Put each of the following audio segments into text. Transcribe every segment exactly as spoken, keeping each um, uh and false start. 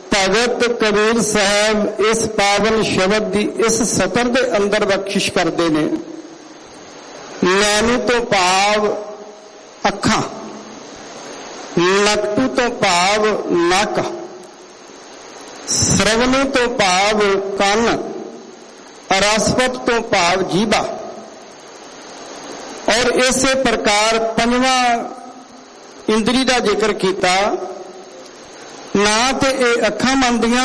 भगत कबीर साहब इस पावन शब्द की इस सतर के अंदर बख्शिश करते हैं। नैनू तो भाव अखां, नकटू तो भाव नक, श्रवणु तो भाव कन, रसपत तो भाव जीभा। और इसे प्रकार पंजवा इंद्री का जिक्र किया। ना तो ये अखां मनदियां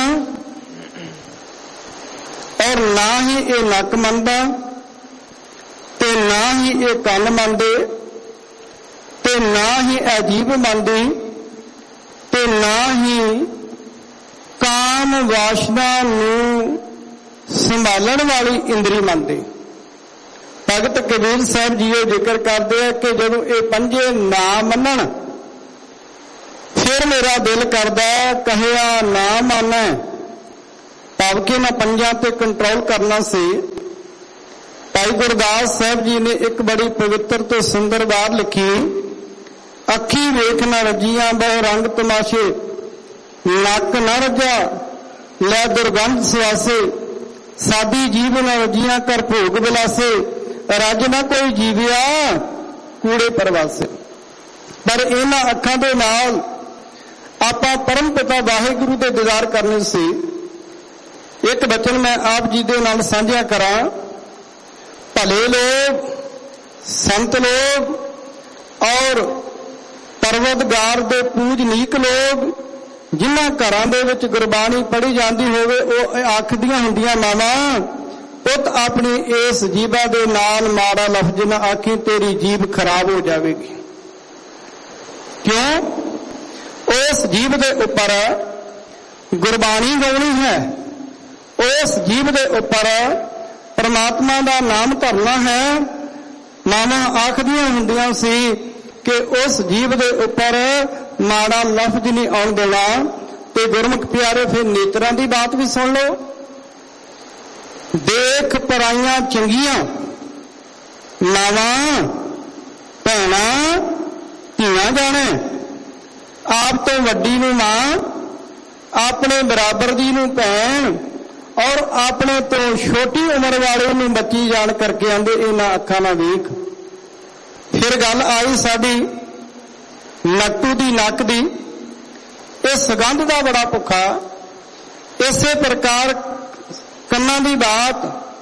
और ना ही ये नक मनदा, ते ना ही ये कन मनदे, ते ना ही ये जीभ मनदी, ते ना ही काम वासना नूं संभालण वाली इंद्री मनदे। भगत कबीर साहब जी जिक्र करते हैं कि जदों ये पंजे ना मनन फिर मेरा दिल करदा कहया ना माना, भाव के मैं पंजा ते कंट्रोल करना सी। भाई गुरदास साहब जी ने एक बड़ी पवित्र तो सुंदर बात लिखी। अखी वेख न रजियां बहु रंग तमाशे, नक न रजा लै दुर्गंध सुआसे, सादी जीव न रजियां कर भोग बिलासे, रज न कोई जीविया कूड़े परवासे। पर इन्हां अखां दे नाल आपां परम पिता वाहिगुरू दे दीदार करने से एक बचन मैं आप जी दे नाल साझा करा। भले लोग, संत लोग और परवतगार दे पूजनीक लोग जिन्हां घरां दे विच गुरबाणी पढ़ी जाती होवे वो आखदियां हुंदियां मावा पुत अपनी इस जीभा दे नाल माड़ा लफ्ज ना आखी, तेरी जीभ खराब हो जाएगी। क्यों? उस जीभ दे उपर गुरबाणी गाउणी है, उस जीभ दे उपर परमात्मा दा नाम धरना है। मामा आखदियां हुंदियां सी कि उस जीभ दे उपर माड़ा लफ्ज नहीं आउण देना। ते गुरमुख प्यारे फिर नेत्रां दी बात भी सुन लो। देख पराइयां चंगियां मावां भैणां धीआं जाणे, आप तो वड्डी नूं मां, अपने बराबर दी नूं भैण और अपने तो छोटी उम्र वाले नूं बच्ची जान करके आंदे इन्हां अखां नाल वेख। फिर गल आई साडी नट्टू दी नक दी। इस सुगंध दा बड़ा भुखा। इसे प्रकार कन्नां दी बात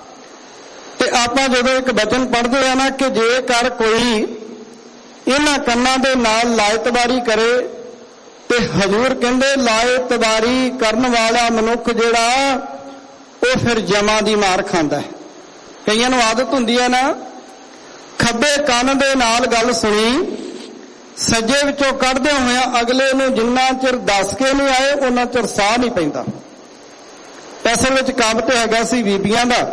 ते आपां जदों एक वचन पढ़दे आ ना कि जेकर कोई इन्हां कन्नां दे नाल लायतबारी करे ते हजूर कहंदे लायतबारी करन वाला मनुख जिहड़ा वो फिर जमा दी मार खांदा है। कईयां नूं आदत हुंदी है ना खब्बे कान दे नाल गल सुनी, सज्जे विचों कढदे होया अगले नूं जिन्ना चिर दस के नहीं आए उन्ना चिर साह नहीं पैंदा। असल विच काबत हैगा सी बीबियां दा,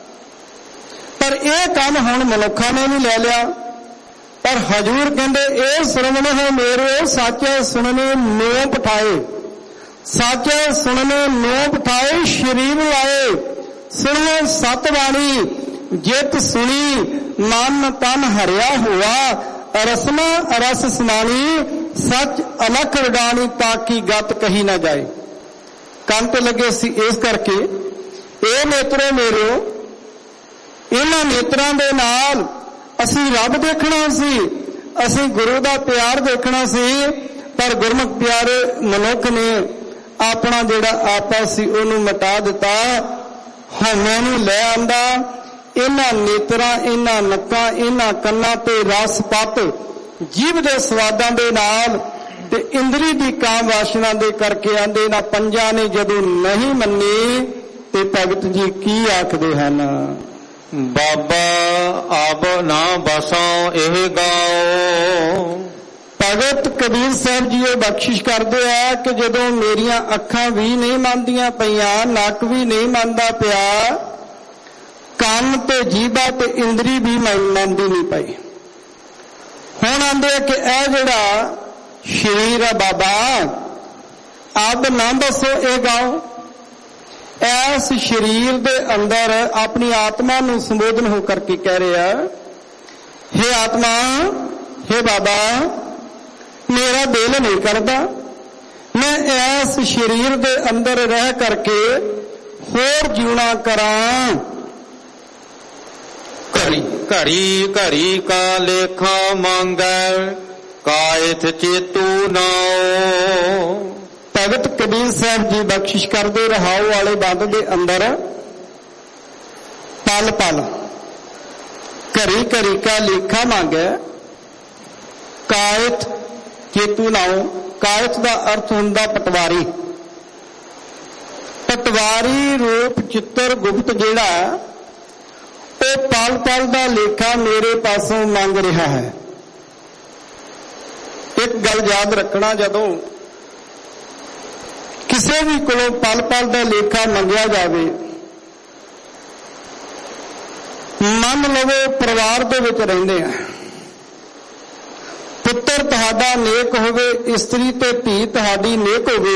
पर यह काम हुण मनुखां ने भी ले लिया। पर हजूर कहंदे ए सुनने हो मेरे साचे सुनने नो पठाए, साचे सुनने नो पठाए शरीर लाए, सुनो सत बाणी जित सुनी मन तन हरिया हुआ, रसना रस समानी सच अलख रडानी ताकि गत कही ना जाए। कंन तो लगे सी इस करके ए नेत्रो मेरो, इन्हां नेत्रां दे नाल असी रब देखना सी, असी गुरु दा प्यार देखना सी। पर गुरमुख प्यारे मनुख ने अपना जिहड़ा आपा सी उहनूं मिटा दिता, हौमे नूं लै आंदा। इन्हां नेत्रां, इन्हां नक्कां, इन्हां कन्नां ते रस पत जीभ दे स्वादां दे नाल ते इंद्री दी काम वासना दे करके आंदे ना पंजां ने जदों नहीं मन्नी ते भगत जी की आखदे हन, बाबा अब ना बसों एह गाओ। भगत कबीर साहब जी बख्शिश करते हैं कि जदों मेरिया अखां भी नहीं मानदियां पईयां, नक भी नहीं मानदा पिया, कान ते जीभा ते इंद्री भी मानदी नहीं पई। हुण आंदे कि यह जिहड़ा शरीर है बाबा अब ना दसो ए गाओ। इस शरीर दे अंदर अपनी आत्मा नूं संबोधन हो करके कह रहे हैं, हे आत्मा, हे बाबा, मेरा दिल नहीं करता, मैं इस शरीर दे अंदर रह करके होर जीना करां। घड़ी घड़ी घड़ी का लेखा मांगै कायथ चेतू नाओ। भगत कबीर साहब जी बख्शिश करदे रहाओ वाले बंद दे अंदर पल पल घड़ी घड़ी का लेखा मांगे कायथ चेतू नाओ। कायथ का अर्थ हुंदा पटवारी। पटवारी रूप चित्र गुप्त जिहड़ा वो पल पल का लेखा मेरे पासों मंग रहा है। एक गल याद रखना, जदों किसी भी कोलों पल पल का लेखा मंगिया जाए, मन लवो परिवार दे विच रहिंदे आ, पुत्र तुहाडा नेक होवे, स्त्री ते धी तुहाडी नेक होवे,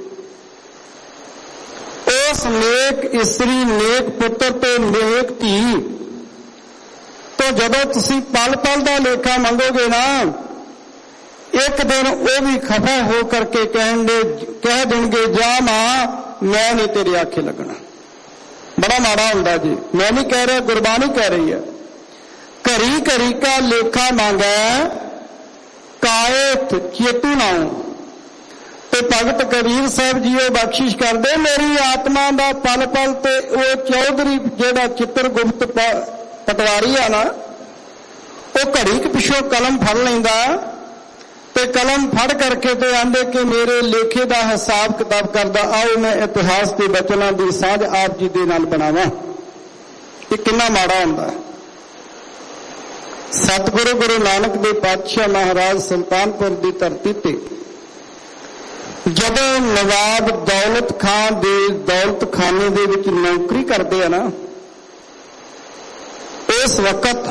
उस नेक स्त्री नेक पुत्र ते नेक धी तो जदों तुसीं पल पल का लेखा मंगोगे ना, एक दिन वो भी खफा हो करके कहेंगे कह देंगे जा मां मैं नहीं तेरी आखे लगना। बड़ा माड़ा हुंदा जी। मैं नहीं कह रहा, गुरबानी कह रही है। घड़ी घड़ी का लेखा मांगा कायथ चेतू नाओ। ते भगत कबीर साहब जी वो बख्शिश करदे मेरी आत्मा दा पल पल ते वो चौधरी जेड़ा चित्रगुप्त पटवारी आ ना, वो घड़ी के पिछों कलम फड़ लैंदा ते कलम फड़ करके ते आंदे कि मेरे लेखे दा हिसाब किताब करदा। आओ मैं इतिहास के बचनों की साझ आप जी दे नाल बनावां। ये कितना माड़ा हुंदा। सतगुरु गुरु नानक दे पातशाह महाराज सुल्तानपुर की धरती ते जदों नवाब दौलत खान दे दौलत खाने दे विच नौकरी करते हैं ना, उस वक्त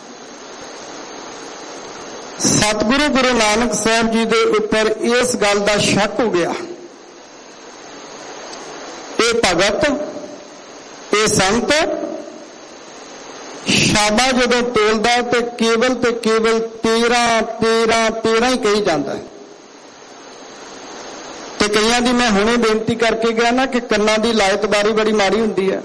सतगुरु गुरु नानक साहब जी दे ऊपर इस गल का शक हो गया। ये भगत ये संत शाबा जदों तोलदा ते केवल ते केवल तेरह तेरह तेरह ही कही जाता है। तो कईयां दी मैं हुणे बेनती करके गया ना कि कन्ना दी लायतबारी बड़ी माड़ी हुंदी है।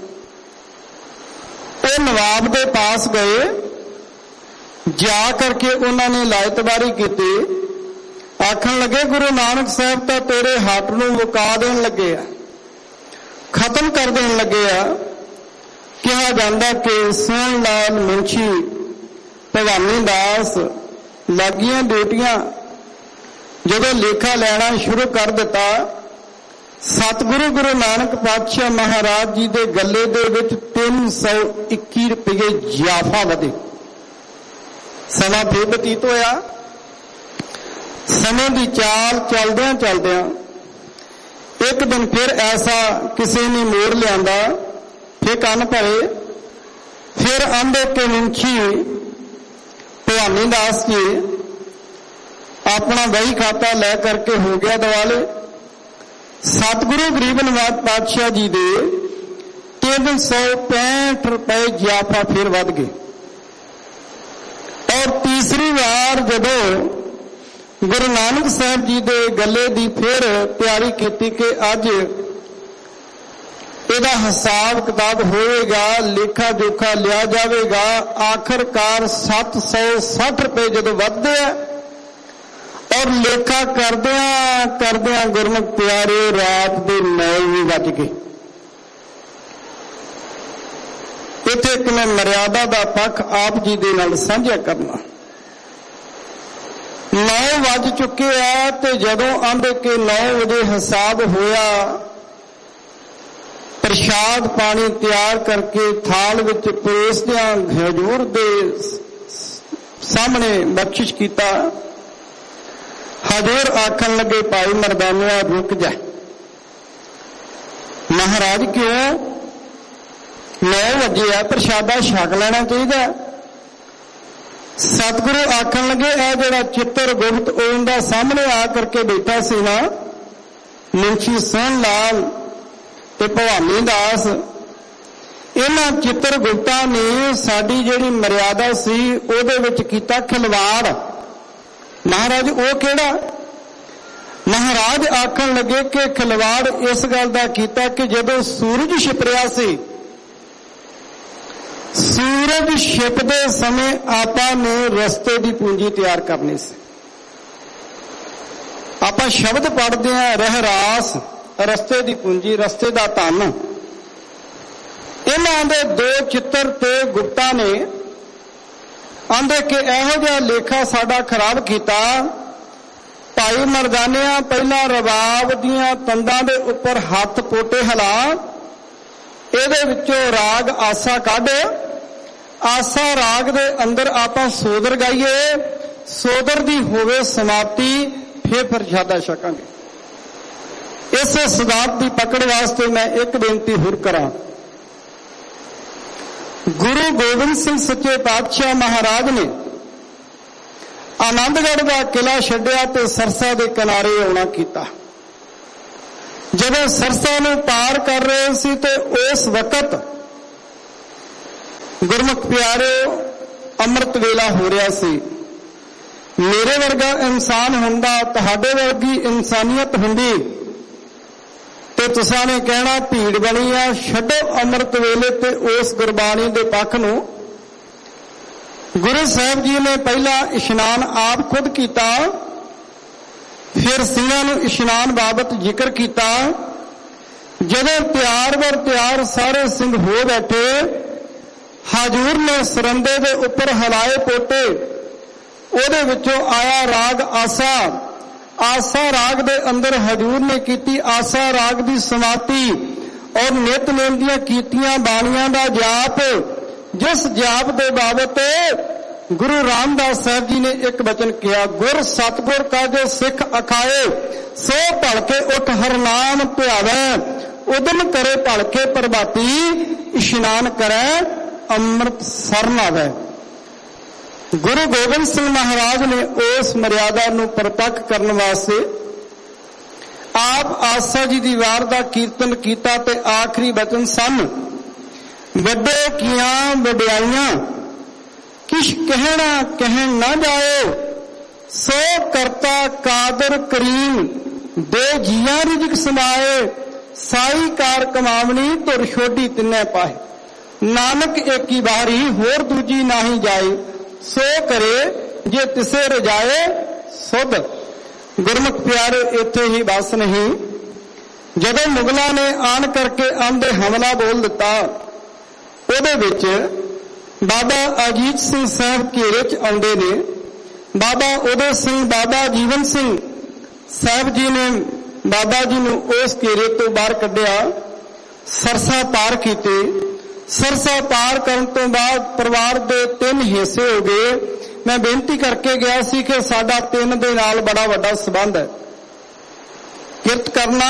वो नवाब दे पास गए, जा करके उन्होंने लायतबारी की, आखन लगे गुरु नानक साहब तो तेरे हट नूं मुका देन लगे आ, खत्म कर देन लगे आ। कहा जाता कि सोहन लाल मुंशी भवानी दास लागियां ड्यूटियां जदों लेखा लेना शुरू कर दिता, सतगुरु गुरु नानक पातशाह महाराज जी दे गले दे विच तीन सौ इक्की रुपये जियाफा वधे। समा फिर बतीत होया। समय की चाल चलदियां चलदियां एक दिन फिर ऐसा किसी ने मोड़ लिया, फिर कन भरे, फिर आंदे के मुंशी भवानी दास जी अपना बही खाता लै करके हो गया दिवाले। सतगुरु गरीब नवाज पातशाह जी दे तीन सौ पैंठ रुपए जियाफा फिर वध गए। और तीसरी बार जदों गुरु नानक साहब जी दे गले दी फिर तैयारी की कि अज इहदा हिसाब किताब होएगा, लेखा जोखा लिया जाएगा, आखिरकार सत्त सौ सठ रुपए जदों वधदे आ और लेखा करदियां करदियां गुरमुख प्यारे रात दे नौ भी वज गए। इत्थे एक मैं मर्यादा का पक्ष आप जी दे नाल साझा करना। नौ वज चुके आ ते जदों आंदे के नौ बजे हिसाब होया, प्रसाद पानी तैयार करके थाल विच परोसदियां हजूर दे सामने बख्शिश कीता। हजूर आखन लगे भाई मरदानिया रुक जा। महाराज क्यों? नौ वजे आ, प्रसादा छक लेना चाहिए। सतगुरु आखन लगे ए जड़ा चित्र गुप्त उनका सामने आ करके बैठा सी ना, मुंशी सोहन लाल ते भवानी दास, इन्हां चित्र गुप्ता ने साडी जिहड़ी मर्यादा सी उहदे विच कीता खिलवाड़। महाराज वो केड़ा? महाराज आखन लगे कि खिलवाड़ इस गल का किया कि जदों सूरज छिपरिया सी, सूरज छिपदे समय आपां ने रस्ते की पूंजी तैयार करनी सी। आपां शब्द पढ़ते हैं रहरास, रस्ते की पूंजी, रस्ते का धन। इन्हां दे दो चित्र ते गुप्ता ने आंदे कि इहो जिहा लेखा साडा खराब किया। भाई मरदानिया पहला रबाब दियां तंदां दे उपर हथ पोटे हिला, इहदे विचों राग आसा कढ, आसा राग दे अंदर आपां सोदर गाइए, सोदर दी होवे समाप्ति, फिर प्रशादा छकांगे। इस सिद्धांत की पकड़ वास्ते मैं एक बेनती होर करां। गुरु गोबिंद सिंह सच्चे पातशाह महाराज ने आनंदगढ़ का किला छड्डिया ते सरसा के किनारे आउणा कीता। जदों सरसा नूं पार कर रहे सी ते उस वक्त गुरमुख प्यारे अमृत वेला हो रहा सी। मेरे वर्गा इंसान हुंदा, तुहाडे वर्गी इंसानियत हुंदी ते तुसां ने कहना भीड़ बनी आ, छड्डो अमृत वेले ते उस गुरबाणी दे पक्ष नूं। गुरु साहब जी ने पहला इशनान आप खुद किया, फिर सिंहां नूं इशनान बाबत जिक्र किया। जदों तैयार बर तैयार सारे सिंह हो बैठे, हजूर ने सरंदे दे उपर हलाए पोटे, उहदे विचों आया राग आसा। आसा राग दे अंदर हजूर ने कीती आसा राग दी समाप्ति और नितनेम दीयां कीतियां बाणियां दा जाप। जिस जाप दे बाबत गुरु रामदास साहब जी ने एक वचन किया, गुर सतगुर का जो सिख अखाए, सो भलके उठ हर नाम ध्यावै, उदम करे भलके प्रभाती, इशनान करे अमृत सरन आवे। गुरु गोबिंद सिंह महाराज ने उस मर्यादा नूं प्रतख करने वास्ते आप आसा जी दी वार दा कीर्तन कीता ते आखिरी वचन सन, वड्डे कियां वड्याइयां किश कहना कहन ना जाए, सो करता कादर करीम दे जियां रिजक समाए, साई कार कमावनी तुर छोटी तिन्ने पाए, नानक एकी बारी होर दूजी नाही जाए, सो करे जे तिसे रजाए सुध। गुरमुख प्यारे इत्थे ही बस नहीं, जदों मुगलों ने आन करके आंदे हमला बोल दिता, ਉਹਦੇ ਵਿੱਚ बाबा अजीत सिंह साहब घेरे च आउंदे ने। बाबा उदय सिंह, बाबा जीवन सिंह साहब जी ने बाबा जी नूं उस घेरे तो बाहर कढ़िया, सरसा पार कीते। सरसा पार करन तो बाद परिवार दे तीन हिस्से हो गए। मैं बेनती करके गया सी कि साडा तीन दे नाल बड़ा वड्डा संबंध है, किरत करना,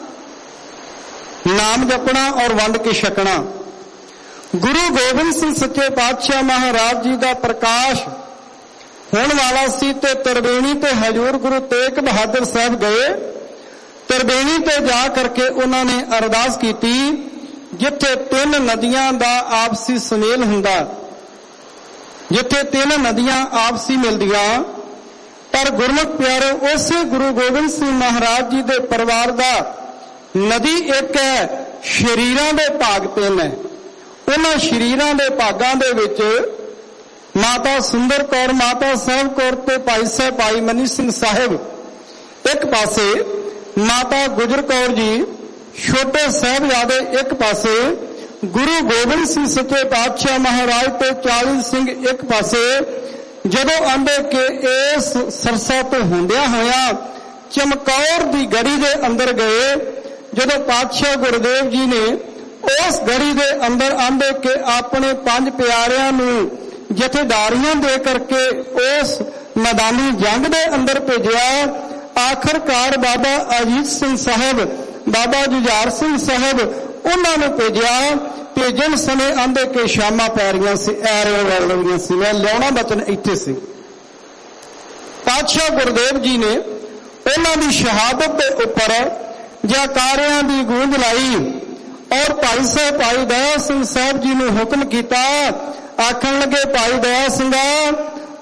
नाम जपना और वंड के छकना। गुरु गोबिंद सिंह सच्चे पातशाह महाराज जी का प्रकाश होने वाला सी ते तरबेणी ते हजूर गुरु तेग बहादुर साहब गए। तरबेणी ते जा करके उन्होंने अरदास की, जिथे तीन नदियां दा आपसी सुमेल हुंदा, जिथे तीन नदियां आपसी मिलदियां, पर गुरमुख प्यारे उसे गुरु गोबिंद सिंह महाराज जी दे परिवार दा नदी एक है, शरीरां दे भाग तीन है। उन्हां शरीरां दे भागां दे विच माता सुंदर कौर, माता साहब कौर ते भाई साहब भाई मनी सिंह साहिब एक पासे, माता गुजर कौर जी छोटे साहबजादे एक पासे, गुरु गोबिंद सिंह सच्चे पातशाह महाराज ते चालीस सिंह एक पासे। जदों आंदे के इस सरसा तो होंदिया होया चमकौर दी गढ़ी दे अंदर गए, जदों पातशाह गुरुदेव जी ने उस गढ़ी दे अंदर आंदे के अपने पंज प्यारियां नूं जथेदारियां दे करके उस मैदानी जंग दे अंदर भेजिया। आखिरकार बाबा अजीत सिंह साहब, बाबा जुझार सिंह साहब उन्होंने भेजिया। भेजन समय आंदे के शामा पै रही सी, ऐरों वल रही सी। मैं लियाना बचन इत्थे सी। पातशाह गुरुदेव जी ने उन्होंने शहादत के उपर जयकारियां की गूंज लाई और भाई साहब भाई दया सिंह साहब जी ने हुक्म किया। आखन लगे, भाई दया सिंह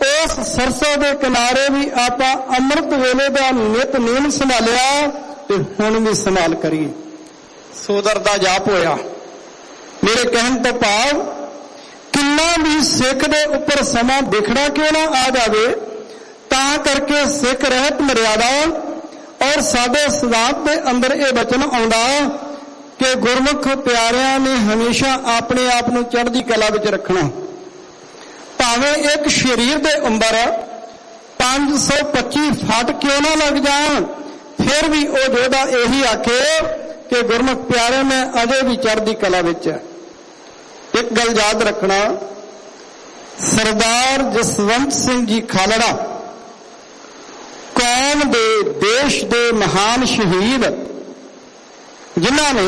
ਉਸ ਸਰਸੋਂ ਦੇ ਕਿਨਾਰੇ ਵੀ ਆਪਾਂ ਅੰਮ੍ਰਿਤ ਵੇਲੇ ਦਾ ਨਿਤਨੇਮ ਸੰਭਾਲਿਆ ਤੇ ਹੁਣ ਵੀ ਸੰਭਾਲ ਕਰੀਏ। ਸੋਦਰ ਦਾ ਜਾਪ ਹੋਇਆ। ਮੇਰੇ ਕਹਿਣ ਤੋਂ ਭਾਵ ਕਿੰਨਾ ਵੀ ਸਿੱਖ ਦੇ ਉੱਪਰ ਸਮਾਂ ਦੇਖਣਾ ਕਿਉਂ ਨਾ ਆ ਜਾਵੇ, ਤਾਂ ਕਰਕੇ ਸਿੱਖ ਰਹਿਤ ਮਰਿਆਦਾ ਔਰ ਸਾਡੇ ਸਿਧਾਂਤ ਦੇ ਅੰਦਰ ਇਹ ਬਚਨ ਆਉਂਦਾ ਕਿ ਗੁਰਮੁਖ ਪਿਆਰਿਆਂ ਨੇ ਹਮੇਸ਼ਾ ਆਪਣੇ ਆਪ ਨੂੰ ਚੜ੍ਹਦੀ ਕਲਾ ਵਿੱਚ ਰੱਖਣਾ। ਭਾਵੇਂ ਇੱਕ ਸਰੀਰ ਦੇ ਅੰਦਰ ਪੰਜ ਸੌ ਪੱਚੀ ਫੱਟ ਕਿਉਂ ਨਾ ਲੱਗ ਜਾਣ, ਫਿਰ ਵੀ ਉਹ ਜਿਹਦਾ ਇਹੀ ਆਖੇ ਕਿ ਗੁਰਮੁਖ ਪਿਆਰੇ ਮੈਂ ਅਜੇ ਵੀ ਚੜ੍ਹਦੀ ਕਲਾ ਵਿੱਚ ਹੈ। ਇੱਕ ਗੱਲ ਯਾਦ ਰੱਖਣਾ, ਸਰਦਾਰ ਜਸਵੰਤ ਸਿੰਘ ਜੀ ਖਾਲੜਾ ਕੌਮ ਦੇ ਦੇਸ਼ ਦੇ ਮਹਾਨ ਸ਼ਹੀਦ, ਜਿਨ੍ਹਾਂ ਨੇ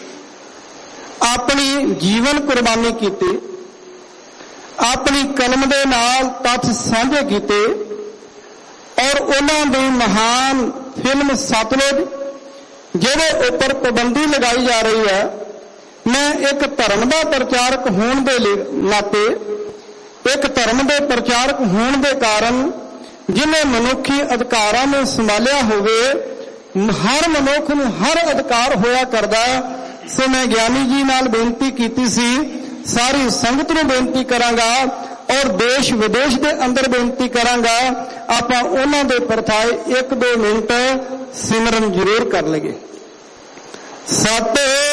ਆਪਣੀ ਜੀਵਨ ਕੁਰਬਾਨੀ ਕੀਤੀ, ਆਪਣੀ ਕਲਮ ਦੇ ਨਾਲ ਤੱਥ ਸਾਂਝੇ ਕੀਤੇ ਔਰ ਉਹਨਾਂ ਦੀ ਮਹਾਨ ਫਿਲਮ ਸਤਲੁਜ ਜਿਹਦੇ ਉੱਪਰ ਪਾਬੰਦੀ ਲਗਾਈ ਜਾ ਰਹੀ ਹੈ, ਮੈਂ ਇੱਕ ਧਰਮ ਦਾ ਪ੍ਰਚਾਰਕ ਹੋਣ ਦੇ ਨਾਤੇ, ਇੱਕ ਧਰਮ ਦੇ ਪ੍ਰਚਾਰਕ ਹੋਣ ਦੇ ਕਾਰਨ ਜਿਹਨੇ ਮਨੁੱਖੀ ਅਧਿਕਾਰਾਂ ਨੂੰ ਸੰਭਾਲਿਆ ਹੋਵੇ, ਹਰ ਮਨੁੱਖ ਨੂੰ ਹਰ ਅਧਿਕਾਰ ਹੋਇਆ ਕਰਦਾ। ਸੋ ਮੈਂ ਗਿਆਨੀ ਜੀ ਨਾਲ ਬੇਨਤੀ ਕੀਤੀ ਸੀ, ਸਾਰੀ ਸੰਗਤ ਨੂੰ ਬੇਨਤੀ ਕਰਾਂਗਾ ਔਰ ਦੇਸ਼ ਵਿਦੇਸ਼ ਦੇ ਅੰਦਰ ਬੇਨਤੀ ਕਰਾਂਗਾ, ਆਪਾਂ ਉਹਨਾਂ ਦੇ ਪ੍ਰਥਾਏ ਇੱਕ ਦੋ ਮਿੰਟ ਸਿਮਰਨ ਜ਼ਰੂਰ ਕਰ ਲਈਏ। ਸਤਿ